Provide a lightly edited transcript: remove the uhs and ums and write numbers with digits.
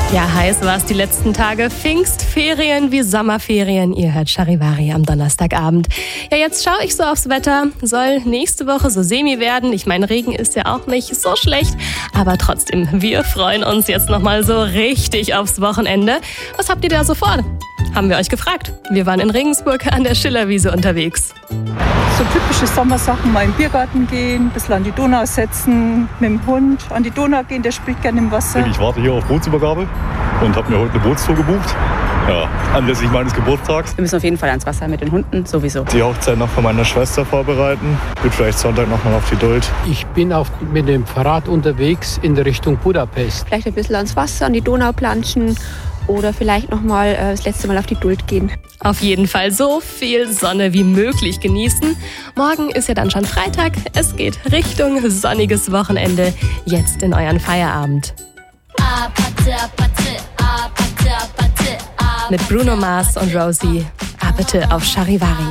Ja, heiß war es die letzten Tage. Pfingstferien wie Sommerferien. Ihr hört Charivari am Donnerstagabend. Ja, jetzt schaue ich so aufs Wetter. Soll nächste Woche so semi werden. Ich meine, Regen ist ja auch nicht so schlecht. Aber trotzdem, wir freuen uns jetzt nochmal so richtig aufs Wochenende. Was habt ihr da so vor? Haben wir euch gefragt. Wir waren in Regensburg an der Schillerwiese unterwegs. So typische Sommersachen, mal im Biergarten gehen, ein bisschen an die Donau setzen, mit dem Hund an die Donau gehen, der spielt gerne im Wasser. Ich warte hier auf Bootsübergabe und habe mir heute eine Bootstour gebucht. Ja, anlässlich meines Geburtstags. Wir müssen auf jeden Fall ans Wasser mit den Hunden, sowieso. Die Hochzeit noch von meiner Schwester vorbereiten. Wird vielleicht Sonntag noch mal auf die Duld. Ich bin mit dem Fahrrad unterwegs in Richtung Budapest. Vielleicht ein bisschen ans Wasser, an die Donau planschen. Oder vielleicht nochmal das letzte Mal auf die Duld gehen. Auf jeden Fall so viel Sonne wie möglich genießen. Morgen ist ja dann schon Freitag. Es geht Richtung sonniges Wochenende. Jetzt in euren Feierabend. Mit Bruno Mars und Rosie. Apete auf Charivari.